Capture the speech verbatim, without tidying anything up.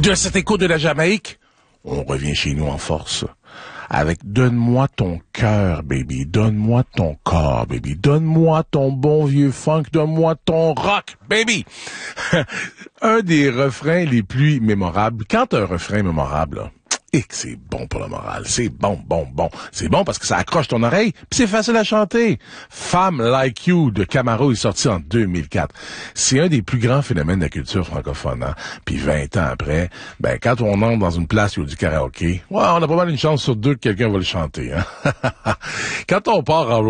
de cet écho de la Jamaïque, on revient chez nous en force. Avec donne-moi ton cœur, baby. Donne-moi ton corps, baby. Donne-moi ton bon vieux funk. Donne-moi ton rock, baby. Un des refrains les plus mémorables. Quand un refrain est mémorable, là, et que c'est bon pour la morale. C'est bon, bon, bon. C'est bon parce que ça accroche ton oreille, puis c'est facile à chanter. Femme Like You de Camaro est sorti en deux mille quatre. C'est un des plus grands phénomènes de la culture francophone. Hein? Puis vingt ans après, ben quand on entre dans une place où il y a du karaoké, ouais, on a pas mal une chance sur deux que quelqu'un va le chanter. Hein? Quand on part en